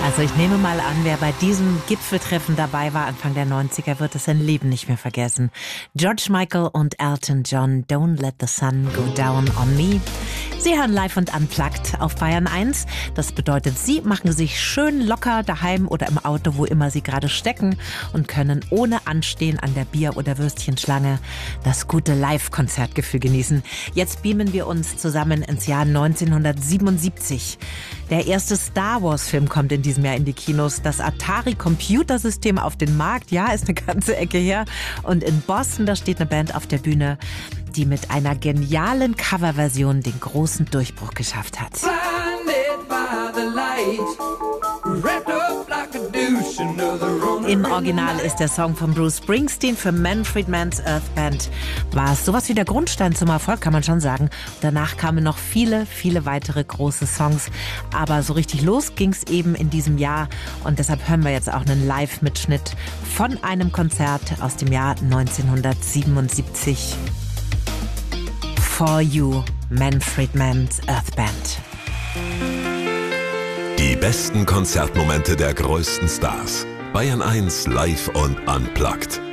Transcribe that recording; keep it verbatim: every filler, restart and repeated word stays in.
Also ich nehme mal an, wer bei diesem Gipfeltreffen dabei war, Anfang der neunziger, wird es sein Leben nicht mehr vergessen. George Michael und Elton John, Don't Let the Sun Go Down on Me. Sie hören live und unplugged auf Bayern eins. Das bedeutet, Sie machen sich schön locker daheim oder im Auto, wo immer Sie gerade stecken und können ohne Anstehen an der Bier- oder Würstchenschlange das gute Live-Konzertgefühl genießen. Jetzt beamen wir uns zusammen ins Jahr neunzehnhundertsiebenundsiebzig. Der erste Star Wars-Film kommt in diesem Jahr in die Kinos. Das Atari-Computersystem auf den Markt, ja, ist eine ganze Ecke her. Und in Boston, da steht eine Band auf der Bühne, die mit einer genialen Coverversion den großen Durchbruch geschafft hat. Im Original ist der Song von Bruce Springsteen. Für Manfred Mann's Earth Band war es sowas wie der Grundstein zum Erfolg, kann man schon sagen. Danach kamen noch viele, viele weitere große Songs. Aber so richtig los ging's eben in diesem Jahr. Und deshalb hören wir jetzt auch einen Live-Mitschnitt von einem Konzert aus dem Jahr neunzehnhundertsiebenundsiebzig. For You, Manfred Mann's Earth Band. Die besten Konzertmomente der größten Stars. Bayern eins live und unplugged.